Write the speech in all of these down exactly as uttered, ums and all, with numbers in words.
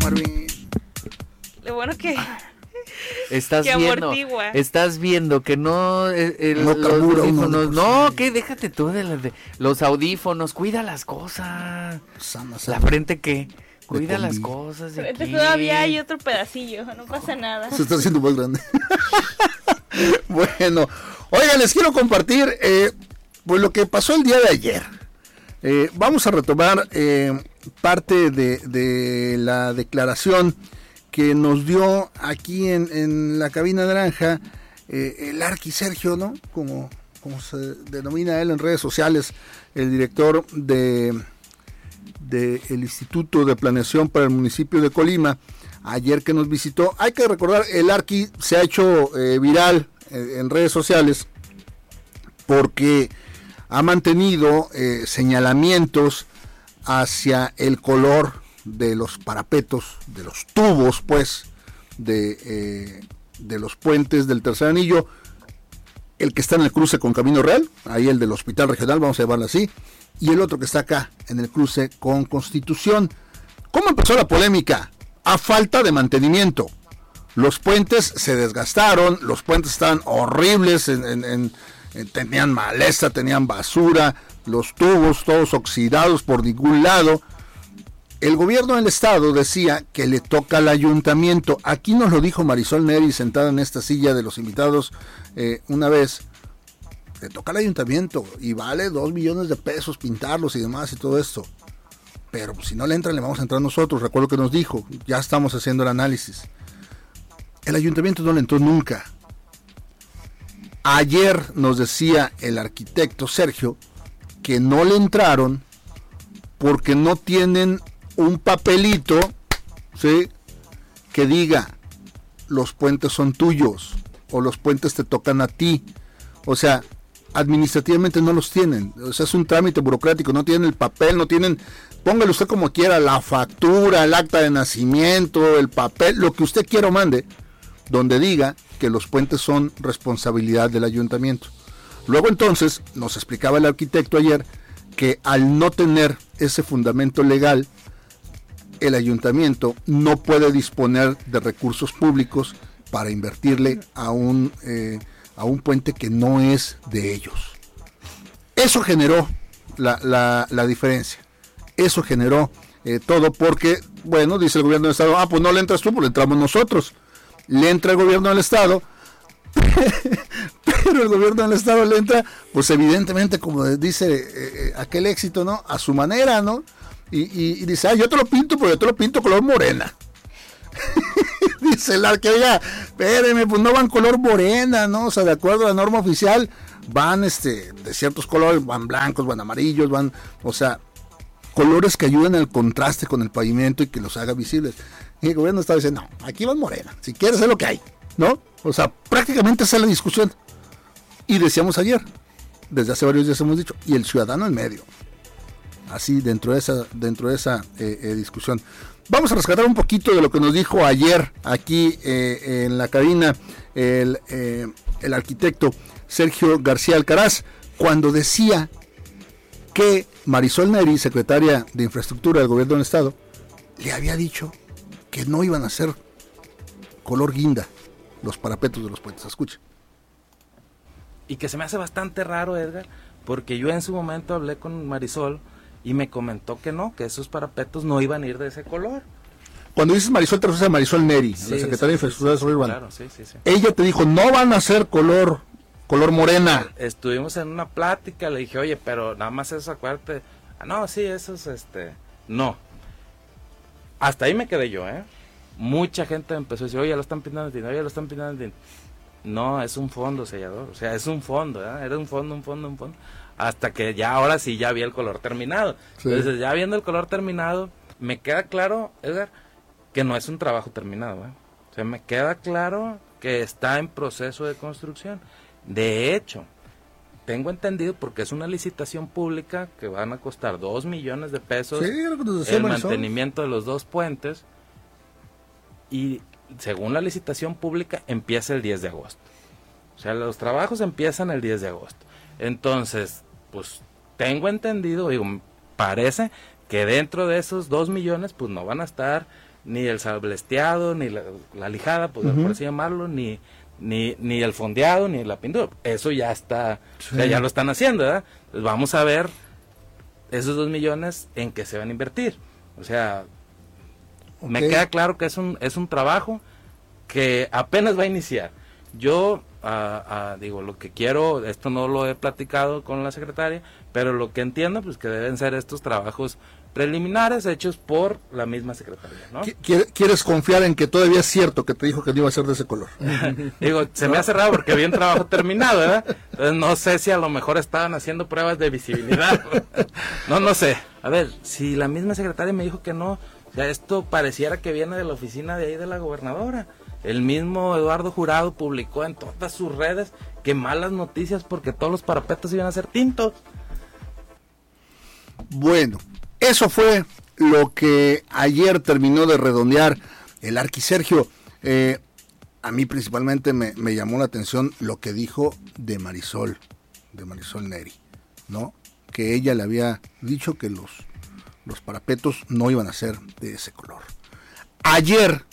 Marvin. Lo bueno que... Estás que viendo, amortigua. estás viendo que no, el, el, No los carbura uno audífonos, de no, por que déjate tú de, las de los audífonos, cuida las cosas. Sana, sana. La frente que cuida combi. las cosas de Pero aquí. todavía hay otro pedacillo, no pasa nada. Se está haciendo más grande. Bueno, oigan, les quiero compartir eh, pues lo que pasó el día de ayer. Eh, vamos a retomar eh, parte de, de la declaración que nos dio aquí en, en la cabina naranja eh, el Arqui Sergio, ¿no? Como, como se denomina él en redes sociales, el director de, de el Instituto de Planeación para el municipio de Colima, ayer que nos visitó. Hay que recordar, el Arqui se ha hecho eh, viral eh, en redes sociales porque ha mantenido eh, señalamientos hacia el color de los parapetos, de los tubos, pues, de, eh, de los puentes del Tercer Anillo, el que está en el cruce con Camino Real, ahí el del Hospital Regional, vamos a llamarlo así, y el otro que está acá, en el cruce con Constitución. ¿Cómo empezó la polémica? A falta de mantenimiento. Los puentes se desgastaron, los puentes estaban horribles, en, en, en, en, tenían maleza, tenían basura, los tubos todos oxidados por ningún lado. El gobierno del estado decía que le toca al ayuntamiento. Aquí nos lo dijo Marisol Neri sentada en esta silla de los invitados eh, una vez. Le toca al ayuntamiento y vale dos millones de pesos pintarlos y demás y todo esto. Pero pues, si no le entran, le vamos a entrar nosotros. Recuerdo que nos dijo, ya estamos haciendo el análisis. El ayuntamiento no le entró nunca. Ayer nos decía el arquitecto Sergio que no le entraron porque no tienen un papelito, ¿sí?, que diga los puentes son tuyos o los puentes te tocan a ti. O sea, administrativamente no los tienen. O sea, es un trámite burocrático, no tienen el papel, no tienen, póngale usted como quiera, la factura, el acta de nacimiento, el papel, lo que usted quiera o mande, donde diga que los puentes son responsabilidad del ayuntamiento. Luego entonces nos explicaba el arquitecto ayer que al no tener ese fundamento legal, el ayuntamiento no puede disponer de recursos públicos para invertirle a un, eh, a un puente que no es de ellos. Eso generó la, la, la diferencia. Eso generó eh, todo porque, bueno, dice el gobierno del estado, ah, pues no le entras tú, pues le entramos nosotros. Le entra el gobierno del estado, pero el gobierno del estado le entra, pues evidentemente, como dice eh, aquel éxito, ¿no?, a su manera, ¿no? Y, y, y dice, ah, yo te lo pinto, pero yo te lo pinto color morena. Dice el arque, oiga, espéreme, pues no van color morena, ¿no? O sea, de acuerdo a la norma oficial, van este de ciertos colores, van blancos, van amarillos, van, o sea, colores que ayuden al contraste con el pavimento y que los haga visibles. Y el gobierno está diciendo, no, aquí van morena, si quieres es lo que hay, ¿no? O sea, prácticamente esa es la discusión. Y decíamos ayer, desde hace varios días hemos dicho, y el ciudadano en medio. Así dentro de esa, dentro de esa eh, eh, discusión. Vamos a rescatar un poquito de lo que nos dijo ayer aquí eh, en la cabina el, eh, el arquitecto Sergio García Alcaraz, cuando decía que Marisol Neri, secretaria de Infraestructura del Gobierno del Estado, le había dicho que no iban a ser color guinda los parapetos de los puentes. Escuche. Y que se me hace bastante raro, Edgar, porque yo en su momento hablé con Marisol y me comentó que no, que esos parapetos no iban a ir de ese color. Cuando dices Marisol, te refieres a Marisol Neri, sí, la secretaria sí, de Infraestructura de sí, Desarrollo Urbano. Urbano. Claro, sí, sí, sí. Ella te dijo, no van a ser color, color morena. Estuvimos en una plática, le dije, oye, pero nada más eso, acuérdate. Ah, no, sí, eso es este. No. Hasta ahí me quedé yo, ¿eh? Mucha gente empezó a decir, oye, ya lo están pintando de tinta, oye, lo están pintando de tinta. No, es un fondo sellador, o sea, es un fondo, ¿eh? Era un fondo, un fondo, un fondo. Hasta que ya ahora sí ya vi el color terminado. Sí. Entonces, ya viendo el color terminado, me queda claro, Edgar, que no es un trabajo terminado, ¿eh? O sea, me queda claro que está en proceso de construcción. De hecho, tengo entendido, porque es una licitación pública, que van a costar dos millones de pesos sí, el mantenimiento de los dos puentes, y según la licitación pública empieza el diez de agosto. O sea, los trabajos empiezan el diez de agosto. Entonces, pues tengo entendido, digo, parece que dentro de esos dos millones, pues no van a estar ni el sablesteado, ni la, la lijada, pues, uh-huh. por así llamarlo, ni, ni, ni el fondeado, ni la pintura. Eso ya está, sí. ya, ya lo están haciendo, ¿verdad? Entonces vamos a ver esos dos millones en qué se van a invertir. O sea, okay. me queda claro que es un, es un trabajo que apenas va a iniciar. Yo, uh, uh, digo, lo que quiero, esto no lo he platicado con la secretaria, pero lo que entiendo, pues que deben ser estos trabajos preliminares hechos por la misma secretaría, ¿no? ¿Quieres confiar en que todavía es cierto que te dijo que no iba a ser de ese color? Digo, se me ha cerrado porque había un trabajo terminado, ¿verdad? Entonces no sé si a lo mejor estaban haciendo pruebas de visibilidad. No, no sé. A ver, si la misma secretaria me dijo que no, o sea, esto pareciera que viene de la oficina de ahí de la gobernadora. El mismo Eduardo Jurado publicó en todas sus redes que malas noticias porque todos los parapetos iban a ser tintos. Bueno, eso fue lo que ayer terminó de redondear el Arquisergio. Eh, a mí principalmente me, me llamó la atención lo que dijo de Marisol, de Marisol Neri, ¿no? Que ella le había dicho que los, los parapetos no iban a ser de ese color. Ayer,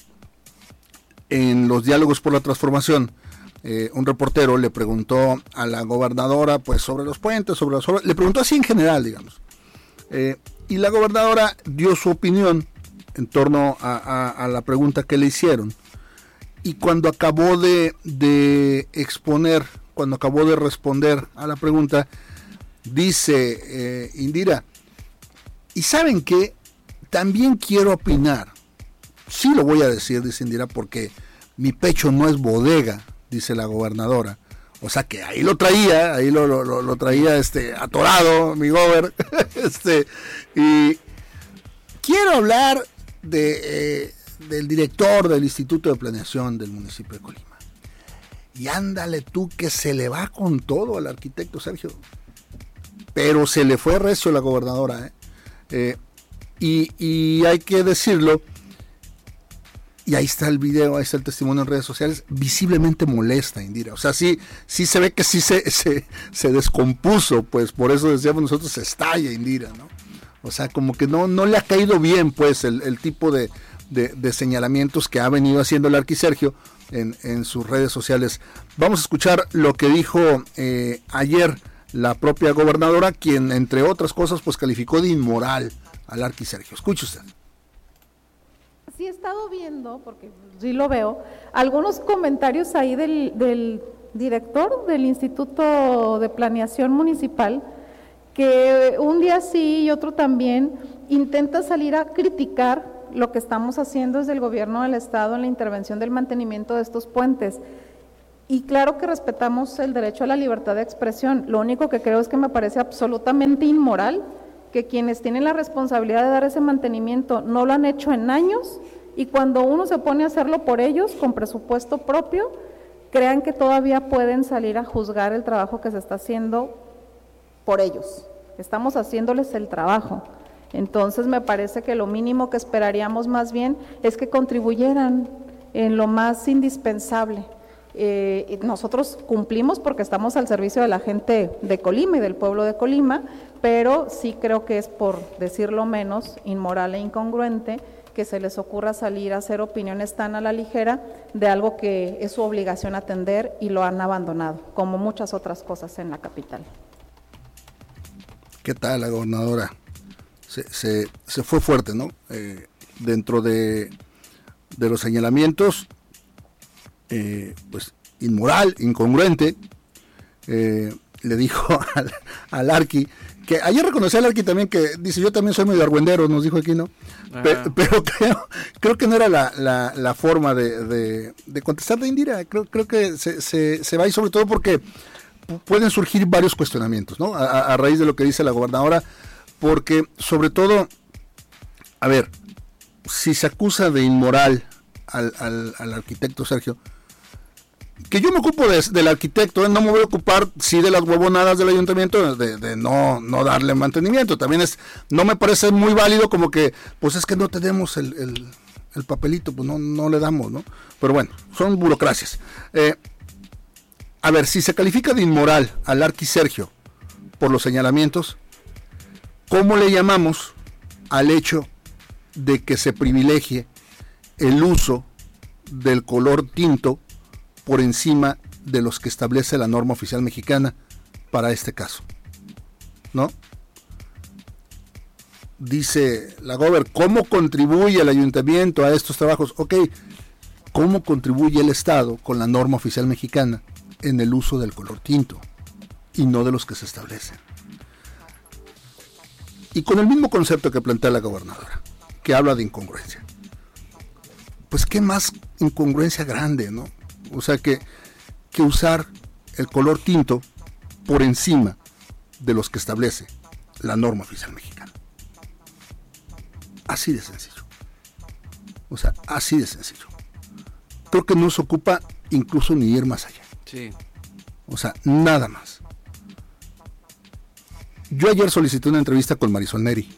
en los diálogos por la transformación, eh, un reportero le preguntó a la gobernadora pues sobre los puentes, sobre las obras, le preguntó así en general, digamos. Eh, y la gobernadora dio su opinión en torno a, a, a la pregunta que le hicieron. Y cuando acabó de, de exponer, cuando acabó de responder a la pregunta, dice eh, Indira, ¿y saben qué? También quiero opinar. Sí lo voy a decir, dice Indira, porque mi pecho no es bodega, dice la gobernadora. O sea que ahí lo traía, ahí lo, lo, lo traía este atorado, mi gober. este, y quiero hablar de, eh, del director del Instituto de Planeación del municipio de Colima. Y ándale tú que se le va con todo al arquitecto Sergio. Pero se le fue recio la gobernadora, ¿eh? Eh, y, y hay que decirlo, y ahí está el video, ahí está el testimonio en redes sociales, visiblemente molesta Indira, o sea, sí, sí se ve que sí se, se, se descompuso, pues por eso decíamos nosotros, se estalla Indira, ¿no? O sea, como que no, no le ha caído bien, pues, el, el tipo de, de, de señalamientos que ha venido haciendo el Arquisergio en, en sus redes sociales. Vamos a escuchar lo que dijo eh, ayer la propia gobernadora, quien, entre otras cosas, pues calificó de inmoral al Arquisergio. Escuche usted. Sí he estado viendo, porque sí lo veo, algunos comentarios ahí del, del director del Instituto de Planeación Municipal, que un día sí y otro también intenta salir a criticar lo que estamos haciendo desde el gobierno del estado en la intervención del mantenimiento de estos puentes. Y claro que respetamos el derecho a la libertad de expresión, lo único que creo es que me parece absolutamente inmoral que quienes tienen la responsabilidad de dar ese mantenimiento no lo han hecho en años, y cuando uno se pone a hacerlo por ellos, con presupuesto propio, crean que todavía pueden salir a juzgar el trabajo que se está haciendo por ellos. Estamos haciéndoles el trabajo. Entonces me parece que lo mínimo que esperaríamos más bien es que contribuyeran en lo más indispensable. Eh, nosotros cumplimos porque estamos al servicio de la gente de Colima y del pueblo de Colima, pero sí creo que es, por decirlo menos, inmoral e incongruente que se les ocurra salir a hacer opiniones tan a la ligera de algo que es su obligación atender y lo han abandonado, como muchas otras cosas en la capital. ¿Qué tal la gobernadora? Se, se, se fue fuerte, ¿no? Eh, dentro de, de los señalamientos, eh, pues inmoral, incongruente, eh, le dijo al, al Arqui, que ayer reconoció al Arqui también, que dice, yo también soy medio argüendero, nos dijo aquí, ¿no? Pe, pero creo, creo que no era la, la, la forma de, de, de contestar de Indira, creo, creo que se, se, se va, y sobre todo porque pueden surgir varios cuestionamientos, ¿no? A, a raíz de lo que dice la gobernadora, porque sobre todo, a ver, si se acusa de inmoral al, al, al arquitecto Sergio, que yo me ocupo de, del arquitecto, ¿eh? No me voy a ocupar, sí, de las huevonadas del ayuntamiento, de, de no, no darle mantenimiento. También es, no me parece muy válido como que, pues es que no tenemos el, el, el papelito, pues no, no le damos, ¿no? Pero bueno, son burocracias. Eh, a ver, si se califica de inmoral al Arquisergio por los señalamientos, ¿cómo le llamamos al hecho de que se privilegie el uso del color tinto por encima de los que establece la norma oficial mexicana para este caso, ¿no? Dice la Gober, ¿cómo contribuye el ayuntamiento a estos trabajos? Ok, ¿cómo contribuye el Estado con la norma oficial mexicana en el uso del color tinto y no de los que se establecen? Y con el mismo concepto que plantea la gobernadora, que habla de incongruencia. Pues qué más incongruencia grande, ¿no? O sea, que, que usar el color tinto por encima de los que establece la norma oficial mexicana. Así de sencillo. O sea, así de sencillo. Creo que no se ocupa incluso ni ir más allá. Sí. O sea, nada más. Yo ayer solicité una entrevista con Marisol Neri.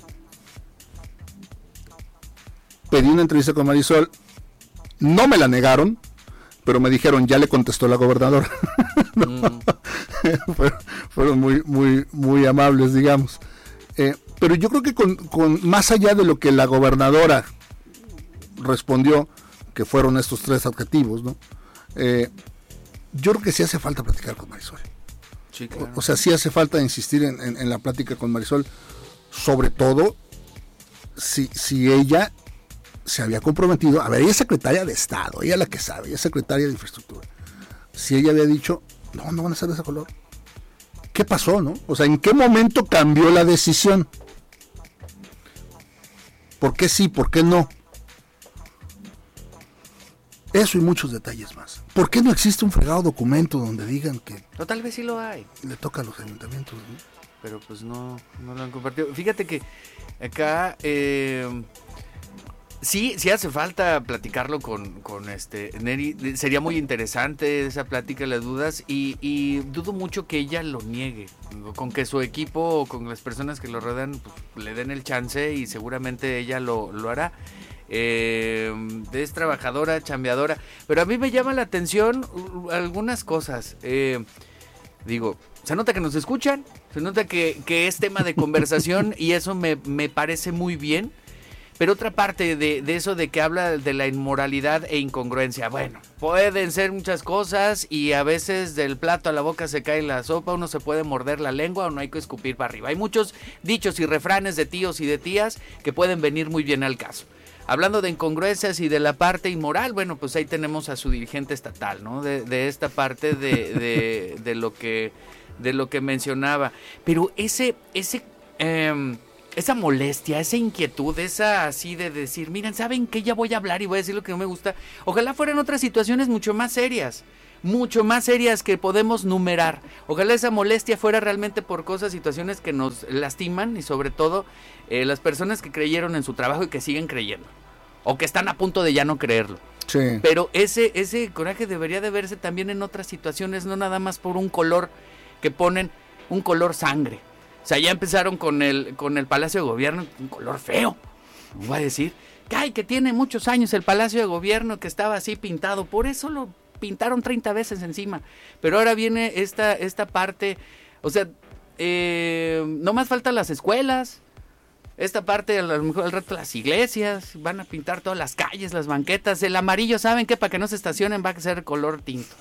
Pedí una entrevista con Marisol, no me la negaron, pero me dijeron, ya le contestó la gobernadora. ¿No? mm. fueron, fueron muy, muy, muy amables, digamos. Eh, pero yo creo que con, con más allá de lo que la gobernadora respondió, que fueron estos tres adjetivos, ¿no? Eh, yo creo que sí hace falta platicar con Marisol. Sí, claro. O, o sea, sí hace falta insistir en, en, en la plática con Marisol, sobre todo si, si ella se había comprometido, a ver, ella es secretaria de Estado, ella es la que sabe, ella es secretaria de Infraestructura. Si ella había dicho, no, no van a ser de ese color. ¿Qué pasó, no? O sea, ¿en qué momento cambió la decisión? ¿Por qué sí, por qué no? Eso y muchos detalles más. ¿Por qué no existe un fregado documento donde digan que... O tal vez sí lo hay. Le toca a los ayuntamientos, ¿no? Pero pues no, no lo han compartido. Fíjate que acá... Eh, Sí, sí hace falta platicarlo con, con este Neri. Sería muy interesante esa plática, las dudas, y, y dudo mucho que ella lo niegue. Con que su equipo o con las personas que lo rodean pues, le den el chance y seguramente ella lo, lo hará. Eh, es trabajadora, chambeadora, pero a mí me llama la atención algunas cosas. Eh, digo, se nota que nos escuchan, se nota que, que es tema de conversación y eso me, me parece muy bien. Pero otra parte de, de eso de que habla de la inmoralidad e incongruencia, bueno, pueden ser muchas cosas y a veces del plato a la boca se cae la sopa, uno se puede morder la lengua o no hay que escupir para arriba. Hay muchos dichos y refranes de tíos y de tías que pueden venir muy bien al caso. Hablando de incongruencias y de la parte inmoral, bueno, pues ahí tenemos a su dirigente estatal, ¿no? De, de esta parte de, de, de, lo que, de lo que mencionaba. Pero ese... ese eh, esa molestia, esa inquietud, esa así de decir, miren, ¿saben qué? Ya voy a hablar y voy a decir lo que no me gusta. Ojalá fueran otras situaciones mucho más serias, mucho más serias que podemos numerar. Ojalá esa molestia fuera realmente por cosas, situaciones que nos lastiman y sobre todo eh, las personas que creyeron en su trabajo y que siguen creyendo. O que están a punto de ya no creerlo. Sí. Pero ese, ese coraje debería de verse también en otras situaciones, no nada más por un color que ponen, un color sangre. O sea, ya empezaron con el con el Palacio de Gobierno, un color feo, no voy a decir, que ay, que tiene muchos años el Palacio de Gobierno, que estaba así pintado, por eso lo pintaron treinta veces encima, pero ahora viene esta, esta parte, o sea, eh, no más faltan las escuelas, esta parte, a lo mejor al rato las iglesias, van a pintar todas las calles, las banquetas, el amarillo, ¿saben qué? Para que no se estacionen va a ser color tinto.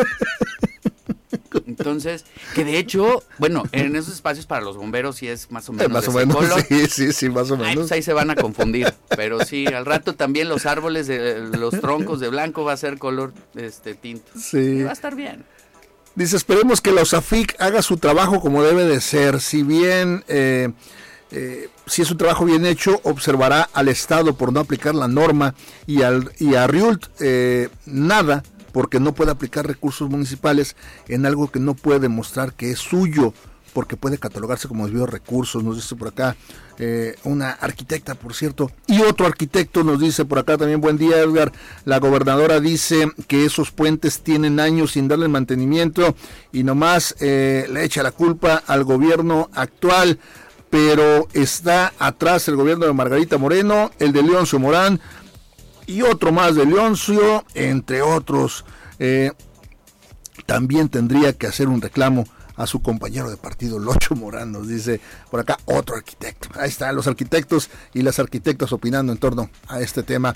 Entonces, que de hecho, bueno, en esos espacios para los bomberos sí es más o menos más de o menos, color. sí, sí, sí, más o menos. Ay, pues ahí se van a confundir, pero sí, al rato también los árboles, de, los troncos de blanco va a ser color este tinto. Sí. Va a estar bien. Dice, esperemos que la USAFIC haga su trabajo como debe de ser. Si bien, eh, eh, si es un trabajo bien hecho, observará al Estado por no aplicar la norma y, al, y a RIULT eh, nada, porque no puede aplicar recursos municipales en algo que no puede demostrar que es suyo, porque puede catalogarse como desvío de recursos, nos dice por acá eh, una arquitecta, por cierto, y otro arquitecto nos dice por acá también, buen día Edgar, la gobernadora dice que esos puentes tienen años sin darle mantenimiento y nomás eh, le echa la culpa al gobierno actual, pero está atrás el gobierno de Margarita Moreno, el de Leoncio Morán, y otro más de Leoncio, entre otros. Eh, también tendría que hacer un reclamo a su compañero de partido, Locho Morán, nos dice por acá otro arquitecto. Ahí están los arquitectos y las arquitectas opinando en torno a este tema.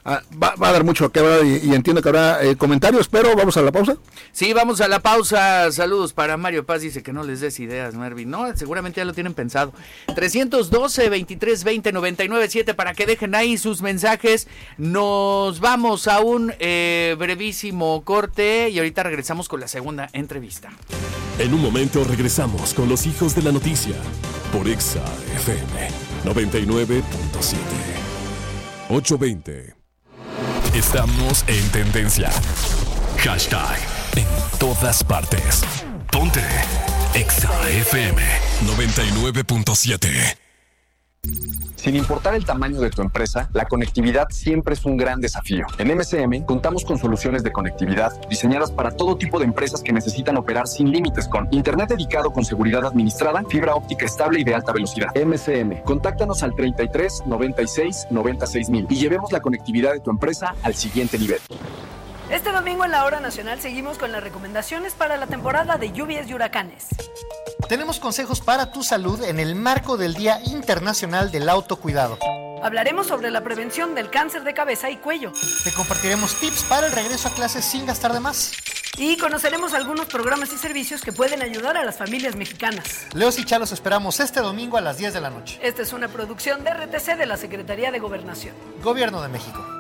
ah, va, va a dar mucho que hablar y, y entiendo que habrá eh, comentarios, pero vamos a la pausa. Sí, vamos a la pausa. Saludos para Mario Paz, dice que no les des ideas, Marvin. No, seguramente ya lo tienen pensado. trescientos doce, veintitrés veinte, noventa y nueve siete para que dejen ahí sus mensajes. Nos vamos a un eh, brevísimo corte y ahorita regresamos con la segunda entrevista. En un momento regresamos con los hijos de la noticia por Exa F M noventa y nueve punto siete. ochocientos veinte. Estamos en tendencia. Hashtag en todas partes. Ponte Exa F M noventa y nueve punto siete. Sin importar el tamaño de tu empresa, la conectividad siempre es un gran desafío. En M C M contamos con soluciones de conectividad diseñadas para todo tipo de empresas que necesitan operar sin límites con internet dedicado con seguridad administrada, fibra óptica estable y de alta velocidad. M C M, contáctanos al treinta y tres, noventa y seis, noventa y seis mil y llevemos la conectividad de tu empresa al siguiente nivel. Este domingo en la Hora Nacional seguimos con las recomendaciones para la temporada de lluvias y huracanes. Tenemos consejos para tu salud en el marco del Día Internacional del Autocuidado. Hablaremos sobre la prevención del cáncer de cabeza y cuello. Te compartiremos tips para el regreso a clases sin gastar de más. Y conoceremos algunos programas y servicios que pueden ayudar a las familias mexicanas. Leos y Chá los esperamos este domingo a las diez de la noche. Esta es una producción de R T C de la Secretaría de Gobernación. Gobierno de México.